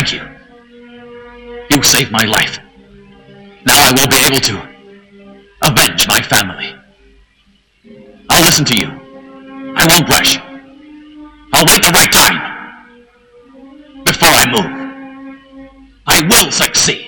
Thank you. You saved my life. Now I will be able to avenge my family. I'll listen to you. I won't rush. I'll wait the right time. Before I move, I will succeed.